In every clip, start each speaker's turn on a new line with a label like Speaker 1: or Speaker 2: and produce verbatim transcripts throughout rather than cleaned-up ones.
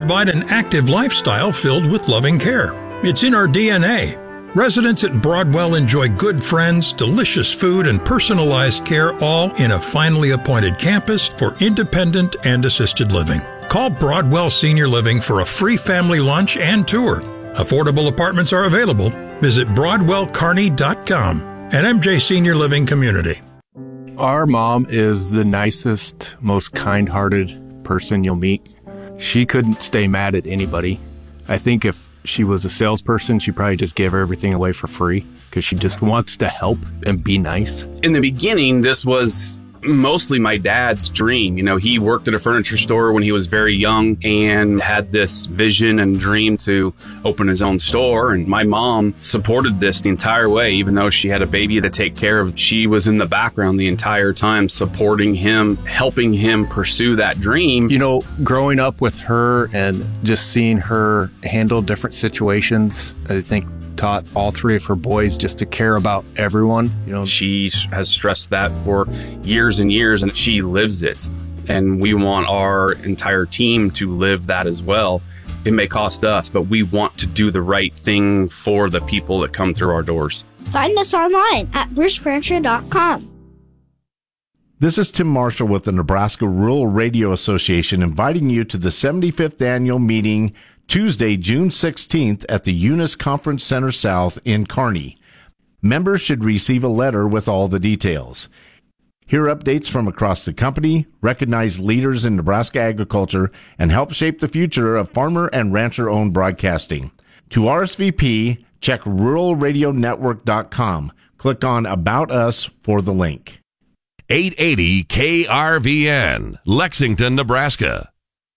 Speaker 1: provide an active lifestyle filled with loving care. It's in our D N A. Residents at Broadwell enjoy good friends, delicious food, and personalized care, all in a finely appointed campus for independent and assisted living. Call Broadwell Senior Living for a free family lunch and tour. Affordable apartments are available. Visit broadwell kearney dot com. An M J Senior Living community.
Speaker 2: Our mom is the nicest, most kind-hearted person you'll meet. She couldn't stay mad at anybody. I think if she was a salesperson, she probably just gave everything away for free because she just wants to help and be nice.
Speaker 3: In the beginning, this was mostly my dad's dream. You know, he worked at a furniture store when he was very young and had this vision and dream to open his own store. And my mom supported this the entire way, even though she had a baby to take care of. She was in the background the entire time, supporting him, helping him pursue that dream.
Speaker 2: You know, growing up with her and just seeing her handle different situations, I think taught all three of her boys just to care about everyone. You know,
Speaker 3: she has stressed that for years and years, and she lives it. And we want our entire team to live that as well. It may cost us, but we want to do the right thing for the people that come through our doors.
Speaker 4: Find us online at bruce furniture dot com.
Speaker 5: This is Tim Marshall with the Nebraska Rural Radio Association, inviting you to the seventy-fifth annual meeting Tuesday, June sixteenth at the Eunice Conference Center South in Kearney. Members should receive a letter with all the details. Hear updates from across the company, recognize leaders in Nebraska agriculture, and help shape the future of farmer and rancher-owned broadcasting. To R S V P, check rural radio network dot com. Click on About Us for the link.
Speaker 6: eight eighty K R V N, Lexington, Nebraska.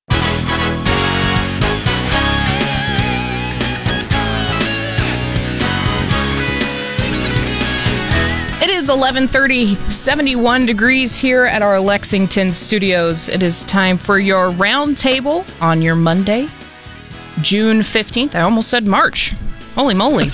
Speaker 7: It is eleven thirty, seventy-one degrees here at our Lexington studios. It is time for your roundtable on your Monday, June fifteenth. I almost said March. Holy moly.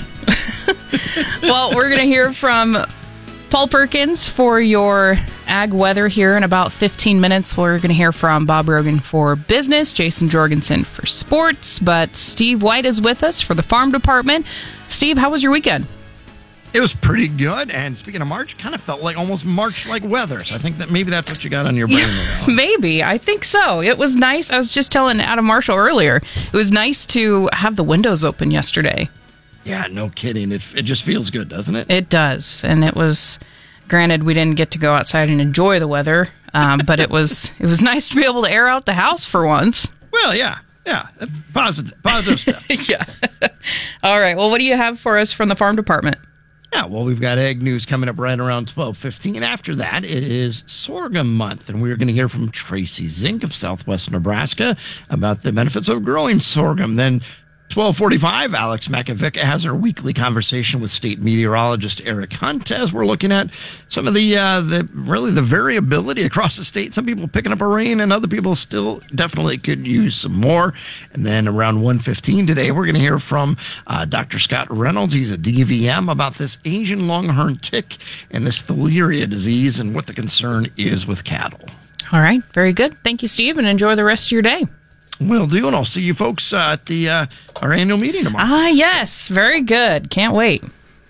Speaker 7: Well, we're going to hear from Paul Perkins for your ag weather here in about fifteen minutes. We're going to hear from Bob Rogan for business, Jason Jorgensen for sports, but Steve White is with us for the farm department. Steve, how was your weekend?
Speaker 8: It was pretty good, and speaking of March, kind of felt like almost March-like weather, so I think that maybe that's what you got on your brain.
Speaker 7: Yeah, maybe. I think so. It was nice. I was just telling Adam Marshall earlier, it was nice to have the windows open yesterday.
Speaker 8: Yeah, no kidding. It, it just feels good, doesn't it?
Speaker 7: It does, and it was, granted, we didn't get to go outside and enjoy the weather, um, but it was it was nice to be able to air out the house for once.
Speaker 8: Well, yeah. Yeah, that's positive, positive stuff.
Speaker 7: Yeah. All right. Well, what do you have for us from the farm department?
Speaker 8: Yeah, well, we've got ag news coming up right around twelve fifteen. After that, it is sorghum month, and we're going to hear from Tracy Zink of Southwest Nebraska about the benefits of growing sorghum. Then twelve forty-five, Alex Makovic has our weekly conversation with state meteorologist Eric Hunt as we're looking at some of the, uh, the really the variability across the state. Some people picking up a rain and other people still definitely could use some more. And then around one fifteen today, we're going to hear from uh, Doctor Scott Reynolds. He's a D V M about this Asian longhorn tick and this thaleria disease and what the concern is with cattle.
Speaker 7: All right. Very good. Thank you, Steve, and enjoy the rest of your day.
Speaker 8: Will do, and I'll see you folks uh, at the uh, our annual meeting tomorrow.
Speaker 7: Ah, yes. Very good. Can't wait.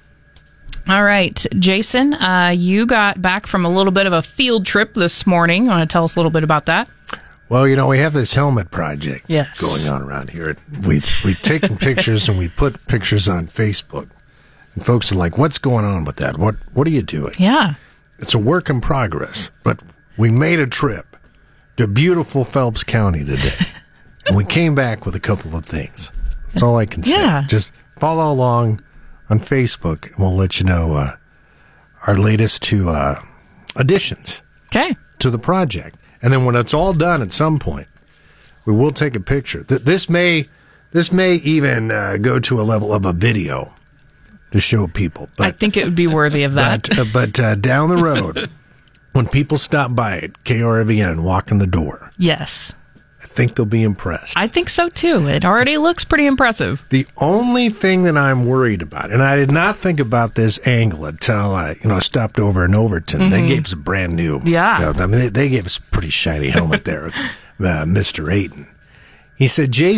Speaker 7: All right. Jason, uh, you got back from a little bit of a field trip this morning. Want to tell us a little bit about that?
Speaker 9: Well, you know, we have this helmet project
Speaker 7: yes.
Speaker 9: going on around here. We, we've taken pictures and we put pictures on Facebook. And folks are like, what's going on with that? What, what are you doing?
Speaker 7: Yeah.
Speaker 9: It's a work in progress, but we made a trip to beautiful Phelps County today. And we came back with a couple of things. That's all I can say.
Speaker 7: Yeah.
Speaker 9: Just follow along on Facebook, and we'll let you know uh, our latest two uh, additions
Speaker 7: okay.
Speaker 9: to the project. And then when it's all done at some point, we will take a picture. Th- This may this may even uh, go to a level of a video to show people. But,
Speaker 7: I think it would be worthy of that.
Speaker 9: But, uh, but uh, down the road, when people stop by at K R V N and walk in the door,
Speaker 7: yes.
Speaker 9: I think they'll be impressed.
Speaker 7: I think so, too. It already looks pretty impressive.
Speaker 9: The only thing that I'm worried about, and I did not think about this angle until I, you know, stopped over in Overton. Mm-hmm. They gave us a brand new.
Speaker 7: Yeah.
Speaker 9: You know, I mean, they, they gave us a pretty shiny helmet there, uh, Mister Ayton. He said, Jay